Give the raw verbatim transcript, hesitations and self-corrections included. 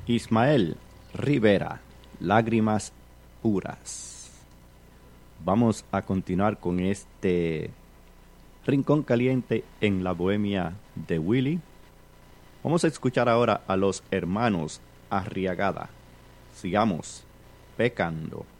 Ismael Rivera, Lágrimas Puras. Vamos a continuar con este Rincón Caliente en la Bohemia de Willy. Vamos a escuchar ahora a los hermanos Arriagada. Sigamos pecando.